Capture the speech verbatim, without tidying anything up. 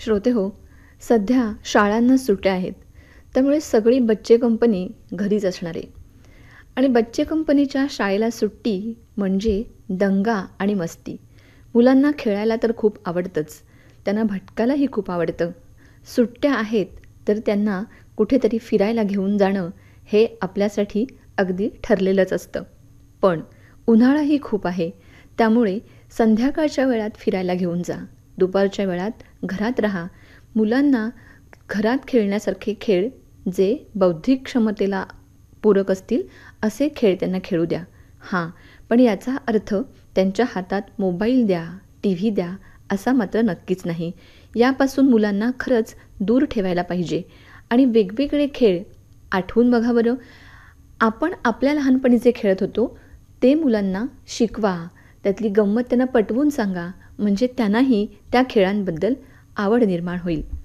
श्रोते हो, सध्या शाळांना सुट्ट्या आहेत. त्यामुळे सगळी बच्चे कंपनी घरीच असणार आहे. आणि बच्चे कंपनीच्या शाळेला सुट्टी म्हणजे दंगा आणि मस्ती. मुलांना खेळायला तर खूप आवडतंच, त्यांना भटकायलाही खूप आवडतं. सुट्ट्या आहेत तर त्यांना कुठेतरी फिरायला घेऊन जाणं हे आपल्यासाठी अगदी ठरलेलंच असतं. पण उन्हाळाही खूप आहे, त्यामुळे संध्याकाळच्या वेळात फिरायला घेऊन जा. दुपारच्या वेळात घरात राहा. मुलांना घरात खेळण्यासारखे खेळ, जे बौद्धिक क्षमतेला पूरक असतील असे खेळ त्यांना खेळू द्या. हां, पण याचा अर्थ त्यांच्या हातात मोबाईल द्या, टी व्ही द्या असा मात्र नक्कीच नाही. यापासून मुलांना खरंच दूर ठेवायला पाहिजे. आणि वेगवेगळे खेळ आठवून बघा बरं. आपण आपल्या लहानपणी जे खेळत होतो ते मुलांना शिकवा, त्यातली गंमत त्यांना पटवून सांगा, म्हणजे त्यांनाही त्या खेळांबद्दल आवड निर्माण होईल.